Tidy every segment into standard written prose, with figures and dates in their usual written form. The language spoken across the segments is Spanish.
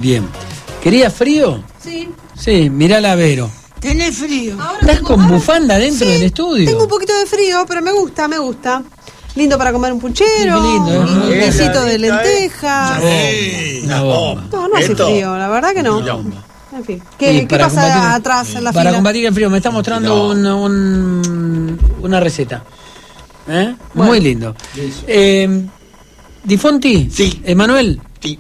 Bien. ¿Querías frío? Sí. Sí, mirá a Vero. ¿Tenés frío? ¿Estás con bufanda dentro del estudio? Tengo un poquito de frío, pero me gusta. Lindo para comer un puchero, Qué lindo, un guisito de lentejas. Una bomba. No hace frío, la verdad que no. En fin. ¿Qué pasa atrás en la fila? Para combatir el frío, me está mostrando una receta. Bueno. Muy lindo. ¿Di Fonti? Sí. ¿Emanuel? Sí.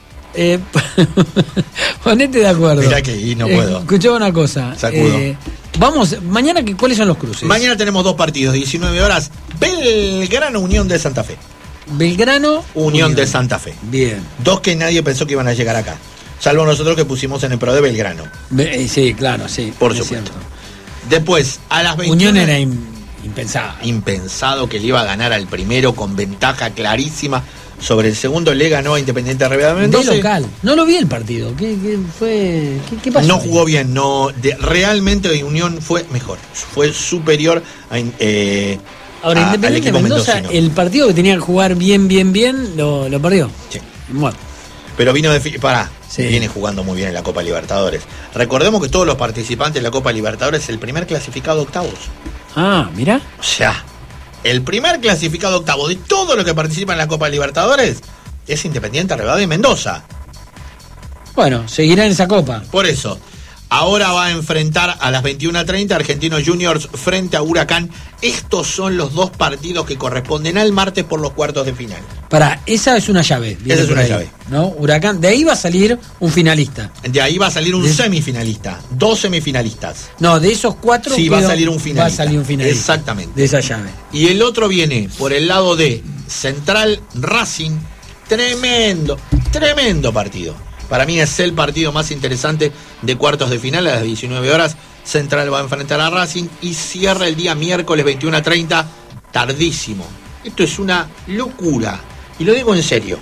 Ponete de acuerdo. Mirá que no puedo. Escuchaba una cosa. Sacudo. Vamos, mañana, ¿cuáles son los cruces? Mañana tenemos 2 partidos, 19 horas. Belgrano, Unión de Santa Fe. Belgrano, Unión de Santa Fe. Bien. 2 que nadie pensó que iban a llegar acá. Salvo nosotros que pusimos en el pro de Belgrano. Sí, claro, sí. Por supuesto. Después, a las 21. Unión era impensado. Impensado que le iba a ganar al primero con ventaja clarísima. Sobre el segundo le ganó a Independiente Rivadavia Mendoza. De local. No lo vi el partido. ¿Qué fue? ¿Qué pasó? No jugó bien. Realmente Unión fue mejor. Fue superior Ahora, Independiente Mendoza, el partido que tenía que jugar bien, lo perdió. Sí. Bueno. Pero vino Sí. Viene jugando muy bien en la Copa Libertadores. Recordemos que todos los participantes de la Copa Libertadores, el primer clasificado a octavos. Ah, mirá. O sea, el primer clasificado octavo de todo lo que participa en la Copa Libertadores es Independiente Rivadavia Mendoza. Bueno, seguirá en esa copa. Por eso, ahora va a enfrentar a las 21:30 Argentinos Juniors frente a Huracán. Estos son los 2 partidos que corresponden al martes por los cuartos de final. Esa es una llave. Esa es una llave. ¿No? Huracán, de ahí va a salir un finalista. De ahí va a salir un semifinalista. 2 semifinalistas. No, de esos 4 sí, va a salir un finalista. Va a salir un finalista. Exactamente. De esa llave. Y el otro viene por el lado de Central Racing. Tremendo partido. Para mí es el partido más interesante de cuartos de final a las 19 horas. Central va a enfrentar a Racing y cierra el día miércoles 21:30, tardísimo. Esto es una locura. Y lo digo en serio.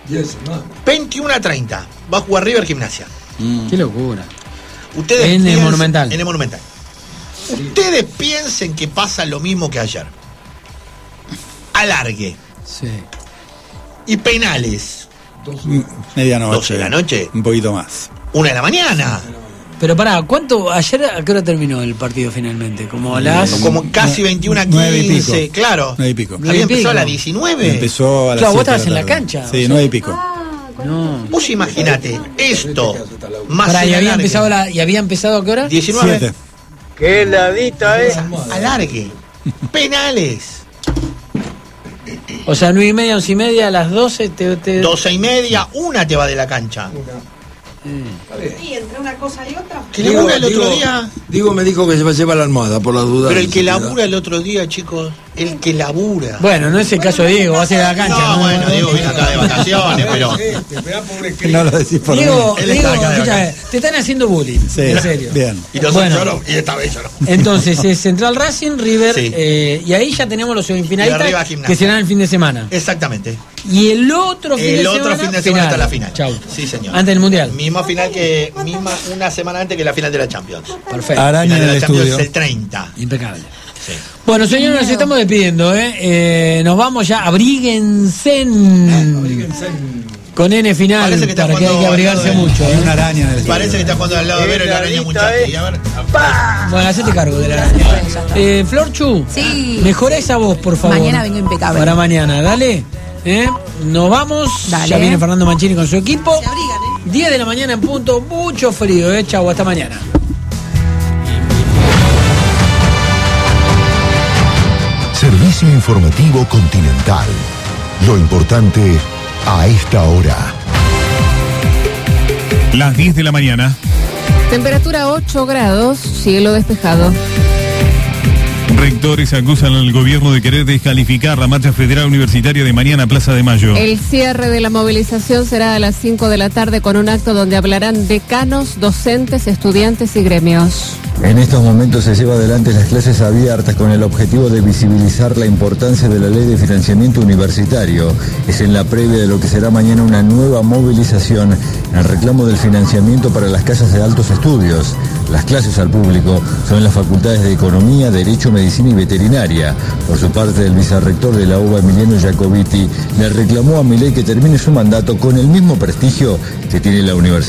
21:30 va a jugar River Gimnasia. Qué locura. Ustedes en el Monumental. En el Monumental. Ustedes piensen que pasa lo mismo que ayer. Alargue. Sí. Y penales. Medianoche. 12 de la noche. Un poquito más. 1 de la mañana. Pero pará, ayer a qué hora terminó el partido finalmente? Como a las... Como casi 21:15, 9:15. Claro. 9:15. Había empezado a las 19. Empezó a las Claro, vos 7 estabas de en la tarde. cancha. Sí, o sea. 9:15. No. Vos imaginate esto. Más Pará, el ¿y había alargue. empezado a qué hora? 19. 7. Qué heladita es. Alargue. Penales. O sea, 9:30, 11:30, a las 12 te... 12:30, 1 te va de la cancha. Y entre una cosa y otra. Que labura el otro día. Digo, me dijo que se va a llevar la almohada por la duda. Pero el que labura el otro día, chicos, el que labura. Bueno, no es el caso de Diego, va a ser a la cancha. No, bueno, Diego viene acá de vacaciones, pero... No lo decís por Diego, Él está acá de escúchame, te están haciendo bullying, Sí, en serio. bien. Y nosotros Bueno. yo no, y esta vez yo no. Entonces, es Central Racing, River, Sí. y ahí ya tenemos los Y arriba semifinalistas Gimnasia. que serán el fin de semana. Exactamente. Y el otro fin de semana. fin de semana está la final. Chau. Sí, señor. Antes del Mundial. Misma final una semana antes que la final de la Champions. Perfecto. Araña Final en de el la Champions estudio. es el 30. Impecable. Sí. Bueno, señores, nos estamos despidiendo, Nos vamos ya. Abríguense. Con N final, Parece que está para que hay que jugando abrigarse al lado de- mucho. Hay una araña en el estudio. Parece que está jugando al lado de Vero y la araña muchacha. Y a ver. Bueno, hacete cargo de la araña. Florchu, Sí. mejorá esa voz, por favor. Mañana vengo impecable. Para mañana, dale. Nos vamos. Dale. Ya viene Fernando Mancini con su equipo. Se abrigan, 10 de la mañana en punto. Mucho frío, Chau, hasta mañana. Servicio informativo Continental. Lo importante a esta hora. Las 10 de la mañana. Temperatura 8 grados, cielo despejado. Rectores acusan al gobierno de querer descalificar la marcha federal universitaria de mañana, Plaza de Mayo. El cierre de la movilización será a las 5 de la tarde con un acto donde hablarán decanos, docentes, estudiantes y gremios. En estos momentos se lleva adelante las clases abiertas con el objetivo de visibilizar la importancia de la ley de financiamiento universitario. Es en la previa de lo que será mañana una nueva movilización en reclamo del financiamiento para las casas de altos estudios. Las clases al público son en las facultades de Economía, Derecho, Medicina y Veterinaria. Por su parte, el vicerrector de la UBA, Emiliano Jacobiti, le reclamó a Milei que termine su mandato con el mismo prestigio que tiene la universidad.